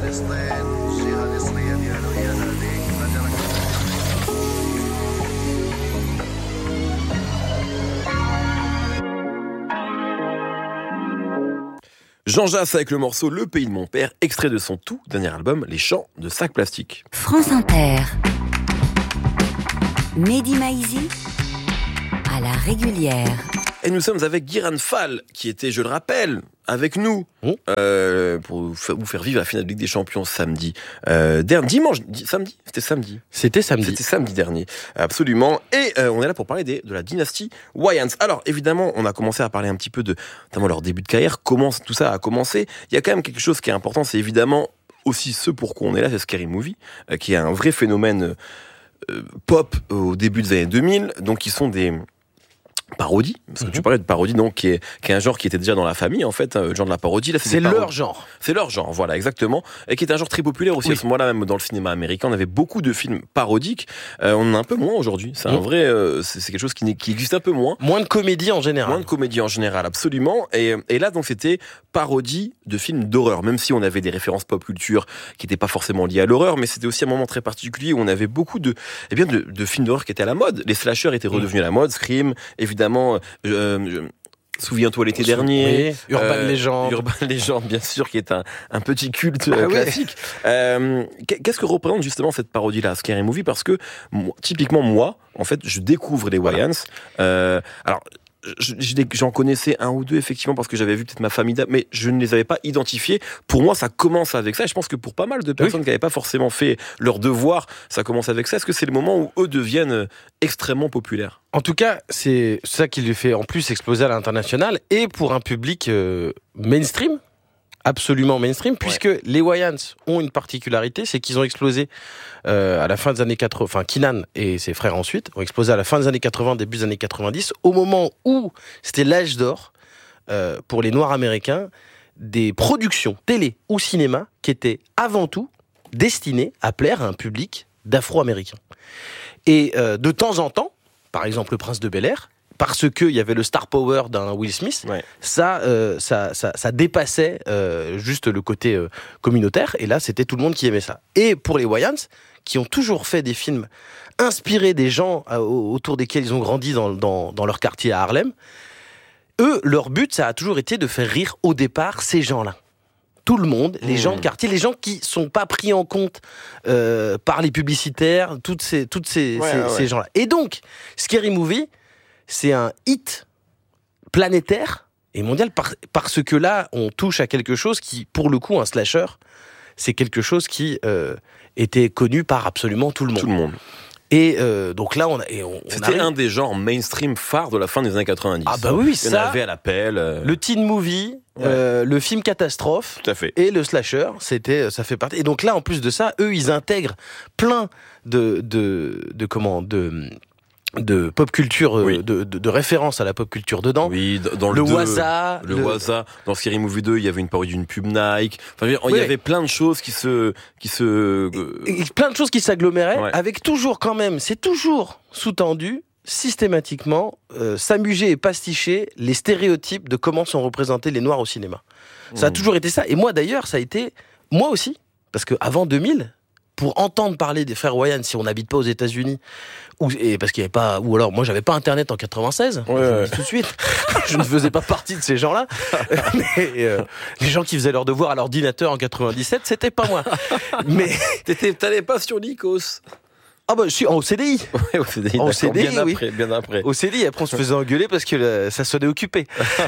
Jean Jass avec le morceau Le Pays de mon père, extrait de son tout dernier album, Les Chants de Sac Plastique. France Inter. Mehdi Maizi à la régulière. Et nous sommes avec Guiran Fall, qui était, je le rappelle, avec nous, pour vous faire vivre la finale de Ligue des Champions samedi. Samedi. C'était samedi dernier, absolument. Et on est là pour parler de la dynastie Wayans. Alors, évidemment, on a commencé à parler un petit peu de, notamment leur début de carrière, comment tout ça a commencé. Il y a quand même quelque chose qui est important, c'est évidemment aussi ce pourquoi on est là, c'est Scary Movie, qui est un vrai phénomène pop au début des années 2000, donc qui sont des parodie, parce que tu parlais de parodie, donc qui est un genre qui était déjà dans la famille en fait, le genre de la parodie. Là, c'est leur genre. C'est leur genre, voilà, exactement, et qui est un genre très populaire aussi à ce moment-là, même dans le cinéma américain. On avait beaucoup de films parodiques. On en a un peu moins aujourd'hui. C'est un vrai, c'est quelque chose qui existe un peu moins. Moins de comédie en général. Moins de comédie en général, absolument. Et là, donc, c'était parodie de films d'horreur, même si on avait des références pop culture qui n'étaient pas forcément liées à l'horreur, mais c'était aussi un moment très particulier où on avait beaucoup de films d'horreur qui étaient à la mode. Les slashers étaient redevenus à la mode, Scream, évidemment. Souviens-toi l'été dernier. Oui, Urban Legend. Urban Legend, bien sûr, qui est un petit culte classique. Qu'est-ce que représente justement cette parodie-là, Scary Movie? Parce que, typiquement, moi, en fait, je découvre les Wayans. Alors, j'en connaissais un ou deux effectivement parce que j'avais vu peut-être ma famille, mais je ne les avais pas identifiés. Pour moi, ça commence avec ça. Et je pense que pour pas mal de personnes qui n'avaient pas forcément fait leur devoir, ça commence avec ça. Est-ce que c'est le moment où eux deviennent extrêmement populaires? En tout cas, c'est ça qui les fait en plus exploser à l'international et pour un public mainstream. Absolument mainstream, puisque les Wayans ont une particularité, c'est qu'ils ont explosé à la fin des années 80, enfin Keenan et ses frères ensuite, ont explosé à la fin des années 80, début des années 90, au moment où c'était l'âge d'or pour les Noirs américains, des productions télé ou cinéma qui étaient avant tout destinées à plaire à un public d'Afro-Américains. Et de temps en temps, par exemple Le Prince de Bel-Air, parce qu'il y avait le star power d'un Will Smith, ça dépassait juste le côté communautaire, et là c'était tout le monde qui aimait ça. Et pour les Wayans, qui ont toujours fait des films inspirés des gens autour desquels ils ont grandi dans leur quartier à Harlem, eux, leur but, ça a toujours été de faire rire au départ ces gens-là. Tout le monde, les gens de quartier, les gens qui sont pas pris en compte par les publicitaires, toutes ces gens-là. Et donc, Scary Movie, c'est un hit planétaire et mondial parce que là, on touche à quelque chose qui, pour le coup, un slasher, c'est quelque chose qui était connu par absolument tout le monde. Tout le monde. Et donc là, c'était un des genres mainstream phares de la fin des années 90. Ah bah oui, ça. Il y en avait à l'appel. Le teen movie, le film catastrophe, tout à fait. Et le slasher, ça fait partie. Et donc là, en plus de ça, eux, ils intègrent plein de pop culture, de référence à la pop culture dedans. Oui, dans le Waza. Le Waza. Dans Scary Movie 2, il y avait une parodie d'une pub Nike. Enfin, il y avait plein de choses qui se... Et plein de choses qui s'aggloméraient, avec toujours quand même, c'est toujours sous-tendu, systématiquement, s'amuser et pasticher les stéréotypes de comment sont représentés les Noirs au cinéma. Ça a toujours été ça. Et moi, d'ailleurs, ça a été... Moi aussi. Parce qu'avant 2000... pour entendre parler des frères Wayans, si on n'habite pas aux États-Unis, parce qu'il y avait pas, ou alors moi j'avais pas internet en 96, je le dis tout de suite, je ne faisais pas partie de ces gens-là, mais les gens qui faisaient leur devoir à l'ordinateur en 97, c'était pas moi. Mais t'allais pas sur Lycos? Ah bah si, en CDI. Ouais, au CDI, en CDI, bien après. Au CDI, après on se faisait engueuler parce que ça sonnait occupé.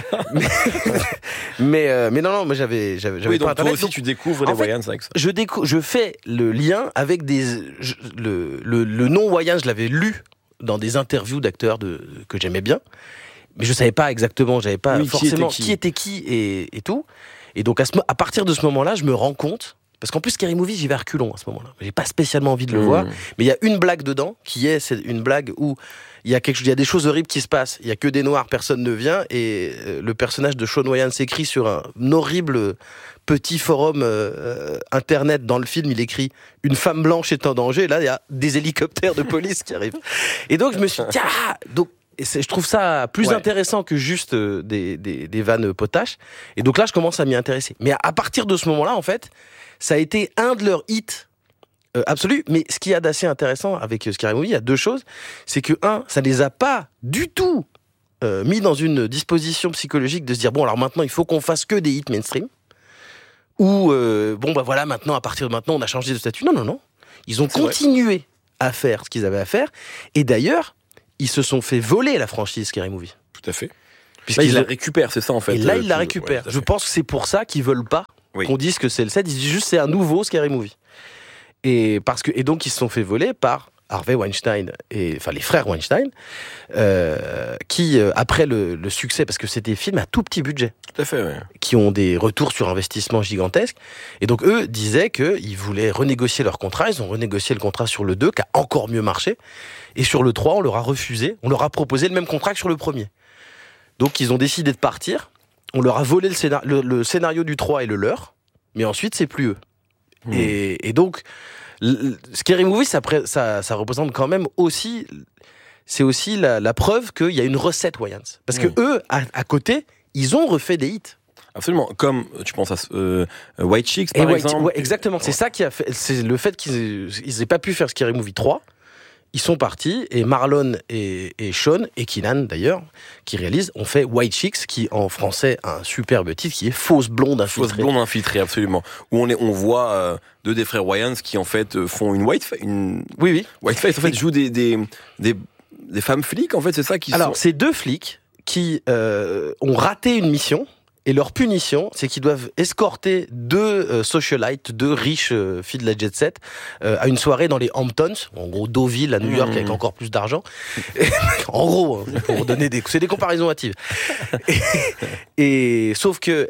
mais non, moi j'avais oui, pas donc internet. Toi aussi, tu découvres les Wayans avec ça. Je fais le lien avec le nom Wayans, je l'avais lu dans des interviews d'acteurs que j'aimais bien, mais je savais pas exactement, j'avais pas forcément qui était qui et tout. Et donc à partir de ce moment-là, je me rends compte. Parce qu'en plus, Scary Movie, j'y vais à reculons à ce moment-là. J'ai pas spécialement envie de le voir, mais il y a une blague dedans c'est une blague où il y a des choses horribles qui se passent. Il y a que des noirs, personne ne vient, et le personnage de Shawn Wayans s'écrit sur un horrible petit forum internet dans le film. Il écrit « Une femme blanche est en danger ». Là, il y a des hélicoptères de police qui arrivent. Et donc, je me suis dit, je trouve ça plus intéressant que juste des vannes potaches. Et donc là, je commence à m'y intéresser. Mais à partir de ce moment-là, en fait, ça a été un de leurs hits absolus. Mais ce qu'il y a d'assez intéressant avec Scary Movie, il y a deux choses. C'est que, ça les a pas du tout mis dans une disposition psychologique de se dire, bon, alors maintenant, il faut qu'on fasse que des hits mainstream. Ou, voilà, maintenant, à partir de maintenant, on a changé de statut. Non. Ils ont continué à faire ce qu'ils avaient à faire. Et d'ailleurs, ils se sont fait voler la franchise Scary Movie. Tout à fait. Puisqu'ils la récupèrent, c'est ça en fait. Et là, ils la récupèrent. Je pense que c'est pour ça qu'ils veulent pas qu'on dise que c'est le 7. Ils disent juste c'est un nouveau Scary Movie. Et donc, ils se sont fait voler par Harvey Weinstein, les frères Weinstein, qui, après le succès, parce que c'était des films à tout petit budget, tout à fait, qui ont des retours sur investissement gigantesques, et donc eux disaient qu'ils voulaient renégocier leur contrat. Ils ont renégocié le contrat sur le 2, qui a encore mieux marché, et sur le 3, on leur a refusé, on leur a proposé le même contrat que sur le premier. Donc ils ont décidé de partir, on leur a volé le scénario du 3 et le leur, mais ensuite c'est plus eux. Et donc, Scary Movie, ça représente quand même aussi, c'est aussi la preuve qu'il y a une recette Wayans. Parce que eux, à côté, ils ont refait des hits. Absolument, comme tu penses à White Chicks par exemple. Ouais, exactement, c'est ça qui a fait, c'est le fait qu'ils n'aient pas pu faire Scary Movie 3. Ils sont partis, et Marlon et Sean, et Keenan d'ailleurs, qui réalisent, ont fait White Chicks, qui en français a un superbe titre, qui est Fausse blonde infiltrée. Fausse blonde infiltrée, absolument. Où on voit deux des frères Wayans qui en fait font une whiteface. Oui. Whiteface, en fait, jouent des femmes flics, en fait, c'est ça qui Alors, c'est deux flics qui ont raté une mission. Et leur punition, c'est qu'ils doivent escorter deux socialites, deux riches filles de la jet set, à une soirée dans les Hamptons, en gros Deauville à New York avec encore plus d'argent. En gros, pour donner c'est des comparaisons hâtives. Et sauf que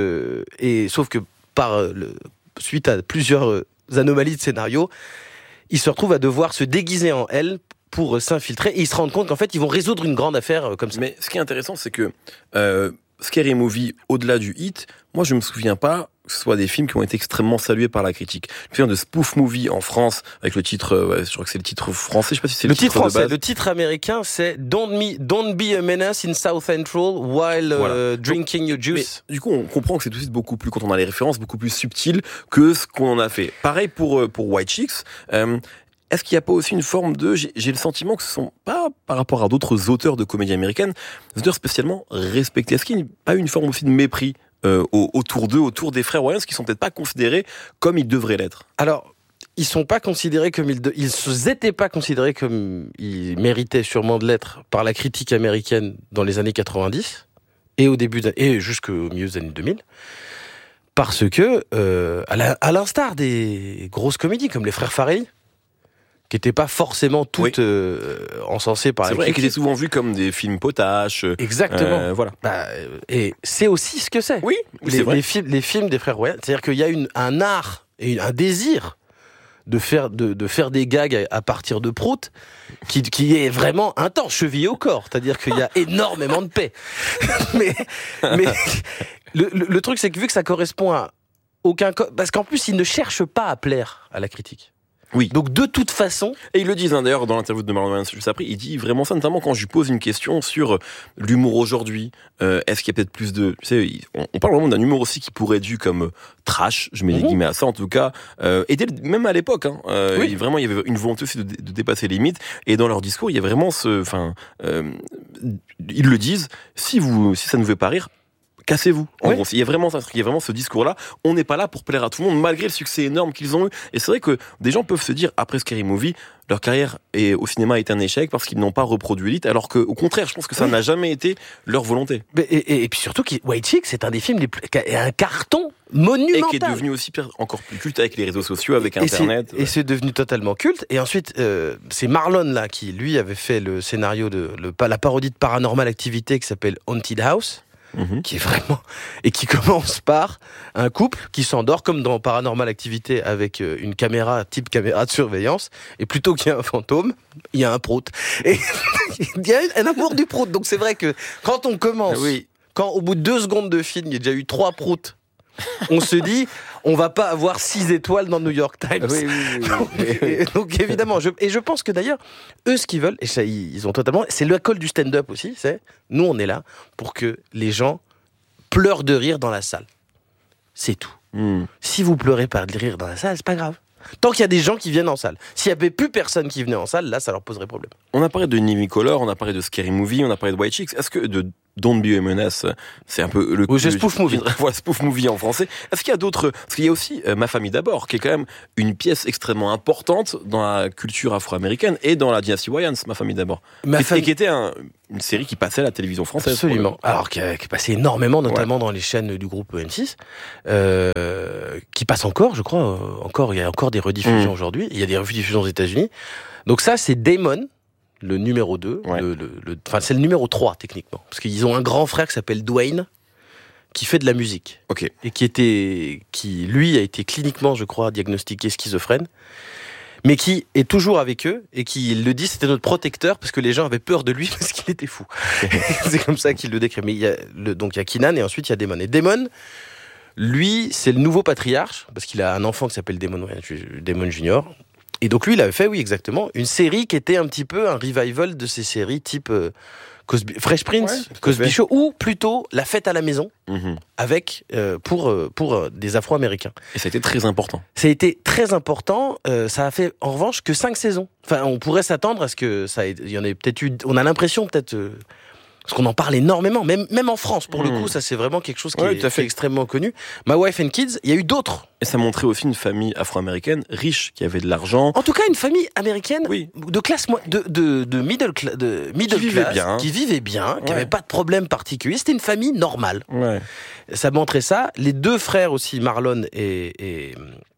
suite à plusieurs anomalies de scénario, ils se retrouvent à devoir se déguiser en elles pour s'infiltrer, et ils se rendent compte qu'en fait ils vont résoudre une grande affaire comme ça. Mais ce qui est intéressant, c'est que Scary Movie, au-delà du hit, moi je me souviens pas que ce soit des films qui ont été extrêmement salués par la critique. Je me souviens de Spoof Movie en France, avec le titre, je crois que c'est le titre français, je sais pas si c'est le titre français, de base. Le titre américain, c'est Don't be a menace in South Central while drinking your juice. Mais, du coup, on comprend que c'est tout de suite beaucoup plus, quand on a les références, beaucoup plus subtil que ce qu'on en a fait. Pareil pour White Chicks. Est-ce qu'il n'y a pas aussi une forme de... J'ai le sentiment que ce sont pas, par rapport à d'autres auteurs de comédie américaine, des auteurs spécialement respectés. Est-ce qu'il n'y a pas une forme aussi de mépris autour d'eux, autour des frères Wayans, qui sont peut-être pas considérés comme ils devraient l'être? Alors, ils sont pas considérés comme ils étaient pas considérés comme ils méritaient sûrement de l'être par la critique américaine dans les années 90 et jusqu'au milieu des années 2000. Parce que, à l'instar des grosses comédies comme les frères Farrelly, qui n'étaient pas forcément toutes encensées par la critique. C'est vrai, qui étaient souvent vus comme des films potaches. Exactement. Voilà. Et c'est aussi ce que c'est. Oui, c'est vrai. Les films des frères Wayans, c'est-à-dire qu'il y a un art et un désir de faire des gags à partir de proutes qui est vraiment intense, chevillé au corps. C'est-à-dire qu'il y a énormément de paix. mais le truc, c'est que vu que ça correspond à aucun... Parce qu'en plus, ils ne cherchent pas à plaire à la critique. Oui. Donc de toute façon... Et ils le disent d'ailleurs dans l'interview de Marlon Wayans juste après, il dit vraiment ça, notamment quand je lui pose une question sur l'humour aujourd'hui. Est-ce qu'il y a peut-être plus de... Tu sais, on parle vraiment d'un humour aussi qui pourrait être vu comme trash, je mets des guillemets à ça en tout cas, et même à l'époque, oui. Vraiment il y avait une volonté aussi de dépasser les limites, et dans leur discours il y a vraiment ils le disent, si ça ne vous fait pas rire, cassez-vous. En gros, il y a vraiment ce discours-là. On n'est pas là pour plaire à tout le monde, malgré le succès énorme qu'ils ont eu. Et c'est vrai que des gens peuvent se dire, après Scary Movie, leur carrière au cinéma est un échec parce qu'ils n'ont pas reproduit l'hit, alors qu'au contraire, je pense que ça n'a jamais été leur volonté. Et puis surtout, White Chicks, c'est un des films qui a un carton monumental. Et qui est devenu aussi encore plus culte avec les réseaux sociaux, avec Internet. Et c'est devenu totalement culte. Et ensuite, c'est Marlon, là, qui, lui, avait fait le scénario la parodie de Paranormal Activity qui s'appelle Haunted House. Qui est vraiment, et qui commence par un couple qui s'endort comme dans Paranormal Activité avec une caméra type caméra de surveillance, et plutôt qu'il y a un fantôme, il y a un prout, et il y a un amour du prout. Donc c'est vrai que quand on commence, quand au bout de 2 secondes de film il y a déjà eu 3 prouts on se dit, on va pas avoir 6 étoiles dans New York Times. Oui. Donc évidemment, je pense que d'ailleurs, eux, ce qu'ils veulent, et ça, ils ont totalement, c'est l'école du stand-up aussi, nous, on est là pour que les gens pleurent de rire dans la salle. C'est tout. Si vous pleurez pas de rire dans la salle, c'est pas grave. Tant qu'il y a des gens qui viennent en salle. S'il y avait plus personne qui venait en salle, là, ça leur poserait problème. On a parlé de Living Color, on a parlé de Scary Movie, on a parlé de White Chicks. Est-ce que de Don't Be a Menace, c'est un peu c'est spoof movie. Voilà, spoof movie en français. Est-ce qu'il y a d'autres? Parce qu'il y a aussi Ma famille d'abord, qui est quand même une pièce extrêmement importante dans la culture afro-américaine et dans la dynastie Wayans, Ma famille d'abord. Et qui était une série qui passait à la télévision française. Absolument. Alors, qui passait énormément, notamment dans les chaînes du groupe M6, qui passe encore, je crois. Il y a encore des rediffusions aujourd'hui. Il y a des rediffusions aux États-Unis. Donc ça, c'est Damon, le numéro 2, c'est le numéro 3 techniquement, parce qu'ils ont un grand frère qui s'appelle Dwayne, qui fait de la musique, et qui lui a été cliniquement, je crois, diagnostiqué schizophrène, mais qui est toujours avec eux, et qui le dit, c'était notre protecteur, parce que les gens avaient peur de lui, parce qu'il était fou. C'est comme ça qu'il le décrit. Mais il y a Keenan, et ensuite il y a Damon. Et Damon, lui, c'est le nouveau patriarche, parce qu'il a un enfant qui s'appelle Damon Junior. Et donc lui, il avait fait, oui, exactement, une série qui était un petit peu un revival de ces séries type Fresh Prince, Cosby Show, ou plutôt La Fête à la maison, avec pour des Afro-Américains. Et ça a été très important. Ça a été très important. Ça a fait en revanche que 5 saisons. Enfin, on pourrait s'attendre à ce que il y en ait peut-être eu. On a l'impression peut-être. Parce qu'on en parle énormément, même en France, pour le coup, ça c'est vraiment quelque chose qui est extrêmement connu. My Wife and Kids, il y a eu d'autres. Et ça montrait aussi une famille afro-américaine riche, qui avait de l'argent. En tout cas, une famille américaine de classe, de middle class, qui vivait bien, qui n'avait pas de problème particulier. C'était une famille normale. Ouais. Ça montrait ça. Les 2 frères aussi, Marlon et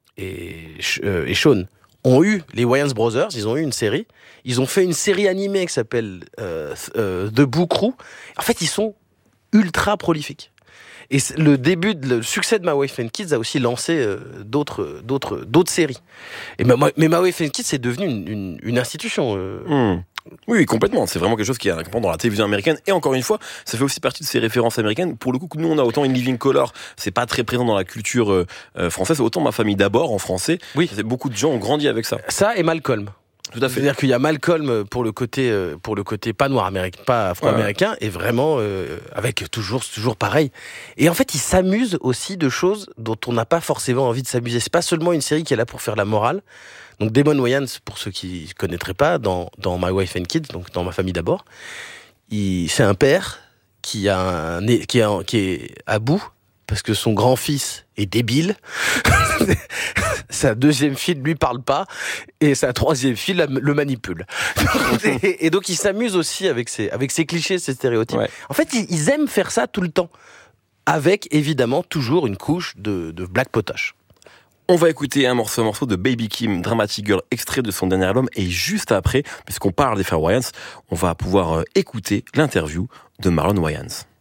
Sean, ont eu les Wayans Brothers, ils ont eu une série. Ils ont fait une série animée qui s'appelle The Boo Crew. En fait, ils sont ultra prolifiques. Et le succès de My Wife and Kids a aussi lancé d'autres séries. Et My Wife and Kids, c'est devenu une institution. Oui, complètement. C'est vraiment quelque chose qui est récurrent dans la télévision américaine. Et encore une fois, ça fait aussi partie de ces références américaines. Pour le coup, nous, on a autant In Living Color, c'est pas très présent dans la culture française. Autant Ma famille d'abord, en français. Oui. Beaucoup de gens ont grandi avec ça. Ça et Malcolm. Tout à fait. C'est-à-dire qu'il y a Malcolm pour le côté pas noir américain, pas afro-américain, et vraiment avec toujours pareil. Et en fait, il s'amuse aussi de choses dont on n'a pas forcément envie de s'amuser. C'est pas seulement une série qui est là pour faire la morale. Donc Damon Wayans, pour ceux qui ne connaîtraient pas, dans My Wife and Kids, donc dans Ma famille d'abord, c'est un père qui est à bout parce que son grand-fils est débile. Sa 2e fille ne lui parle pas et sa 3e fille le manipule. et donc il s'amuse aussi avec ces clichés, ces stéréotypes. Ouais. En fait, ils aiment faire ça tout le temps, avec évidemment toujours une couche de black potache. On va écouter un morceau de Baby Kim, Dramatic Girl, extrait de son dernier album, et juste après, puisqu'on parle des frères Wayans, on va pouvoir écouter l'interview de Marlon Wayans.